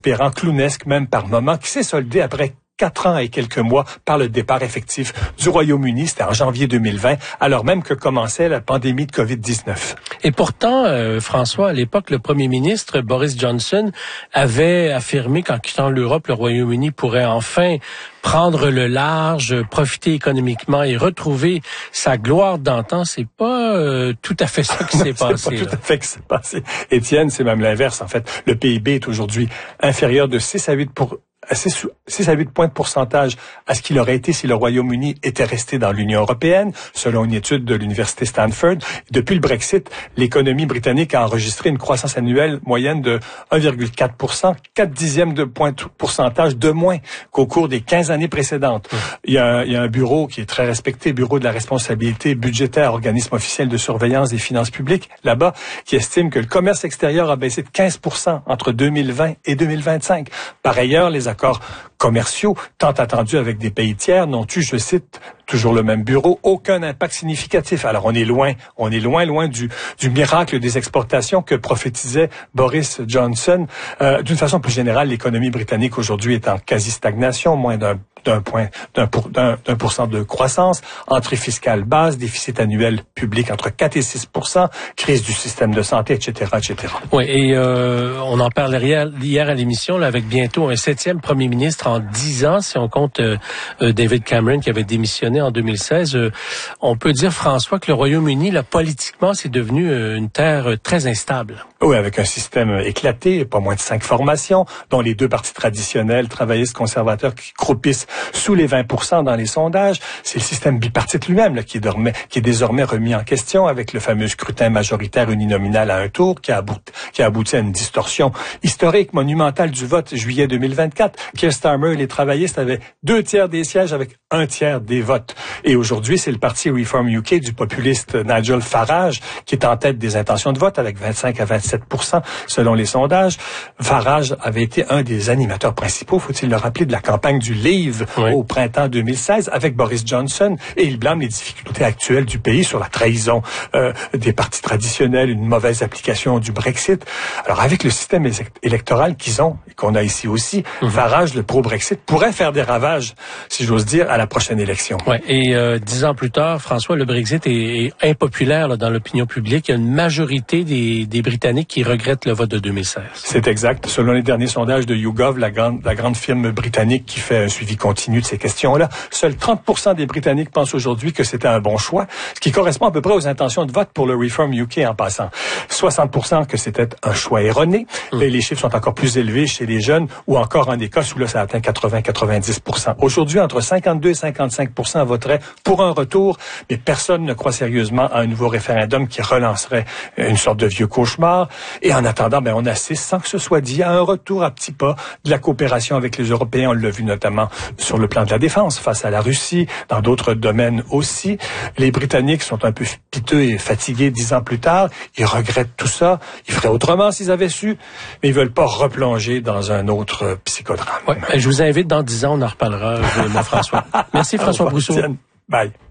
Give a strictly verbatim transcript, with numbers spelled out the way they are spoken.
exaspérant, clownesque même par moments, qui s'est soldé après quatre ans et quelques mois par le départ effectif du Royaume-Uni. C'était en janvier deux mille vingt, alors même que commençait la pandémie de covid dix-neuf. Et pourtant, euh, François, à l'époque, le premier ministre Boris Johnson avait affirmé qu'en quittant l'Europe, le Royaume-Uni pourrait enfin prendre le large, profiter économiquement et retrouver sa gloire d'antan. C'est pas euh, tout à fait ça qui s'est passé. C'est pas là. tout à fait qui s'est passé. Étienne, c'est même l'inverse. En fait, le P I B est aujourd'hui inférieur de six à huit pour six à huit points de pourcentage à ce qu'il aurait été si le Royaume-Uni était resté dans l'Union européenne, selon une étude de l'Université Stanford. Depuis le Brexit, l'économie britannique a enregistré une croissance annuelle moyenne de un virgule quatre pour cent, quatre dixièmes de point de pourcentage de moins qu'au cours des quinze années précédentes. Mmh. Il y a un, il y a un bureau qui est très respecté, Bureau de la responsabilité budgétaire, organisme officiel de surveillance des finances publiques, là-bas, qui estime que le commerce extérieur a baissé de quinze pour cent entre deux mille vingt et deux mille vingt-cinq. Par ailleurs, les accords commerciaux, tant attendus avec des pays tiers, n'ont eu, je cite, toujours le même bureau, aucun impact significatif. Alors on est loin, on est loin, loin du, du miracle des exportations que prophétisait Boris Johnson. Euh, d'une façon plus générale, l'économie britannique aujourd'hui est en quasi-stagnation, moins d'un d'un point, d'un pour, d'un, d'un pour cent de croissance, entrée fiscale basse, déficit annuel public entre quatre et six pour cent, crise du système de santé, et cetera, et cetera. Oui, et euh, on en parlait hier, hier à l'émission, là, avec bientôt un septième premier ministre en dix ans, si on compte euh, euh, David Cameron qui avait démissionné en deux mille seize. Euh, on peut dire, François, que le Royaume-Uni, là, politiquement, c'est devenu euh, une terre euh, très instable. Oui, avec un système éclaté, pas moins de cinq formations, dont les deux partis traditionnels, travaillistes conservateurs, qui croupissent sous les vingt pour cent dans les sondages. C'est le système bipartite lui-même là, qui, est désormais, qui est désormais remis en question avec le fameux scrutin majoritaire uninominal à un tour qui a, abouti, qui a abouti à une distorsion historique, monumentale du vote juillet deux mille vingt-quatre. Keir Starmer et les travaillistes avaient deux tiers des sièges avec un tiers des votes. Et aujourd'hui, c'est le parti Reform U K du populiste Nigel Farage qui est en tête des intentions de vote avec vingt-cinq à vingt-sept pour cent selon les sondages. Farage avait été un des animateurs principaux, faut-il le rappeler, de la campagne du Leave oui. au printemps deux mille seize avec Boris Johnson, et il blâme les difficultés actuelles du pays sur la trahison euh, des partis traditionnels, une mauvaise application du Brexit. Alors avec le système électoral qu'ils ont, et qu'on a ici aussi, mm-hmm. Farage, le pro-Brexit, pourrait faire des ravages, si j'ose dire, à la prochaine élection. Ouais. Et euh, dix ans plus tard, François, le Brexit est, est impopulaire là, dans l'opinion publique. Il y a une majorité des, des Britanniques qui regrettent le vote de deux mille seize. C'est exact. Selon les derniers sondages de YouGov, la grande, la grande firme britannique qui fait un suivi continu de ces questions-là, seuls trente pour cent des Britanniques pensent aujourd'hui que c'était un bon choix, ce qui correspond à peu près aux intentions de vote pour le Reform U K en passant. soixante pour cent que c'était un choix erroné. Mmh. Et les chiffres sont encore plus élevés chez les jeunes, ou encore en Écosse où là, ça atteint quatre-vingts à quatre-vingt-dix pour cent. Aujourd'hui, entre cinquante-deux et cinquante-cinq pour cent voteraient pour un retour, mais personne ne croit sérieusement à un nouveau référendum qui relancerait une sorte de vieux cauchemar. Et en attendant, ben, on assiste, sans que ce soit dit, à un retour à petits pas de la coopération avec les Européens. On l'a vu notamment sur le plan de la défense face à la Russie, dans d'autres domaines aussi. Les Britanniques sont un peu piteux et fatigués dix ans plus tard. Ils regrettent tout ça. Ils feraient autrement s'ils avaient su, mais ils veulent pas replonger dans un autre psychodrame. Ouais, je vous invite dans dix ans, on en reparlera, mon François. Merci François Brousseau. Bye.